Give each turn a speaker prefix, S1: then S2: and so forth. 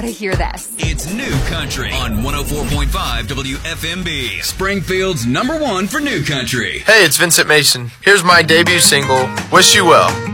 S1: gotta hear this.
S2: It's New Country on 104.5 WFMB. Springfield's #1 for New Country.
S3: Hey, it's Vincent Mason. Here's my debut single, Wish You Well.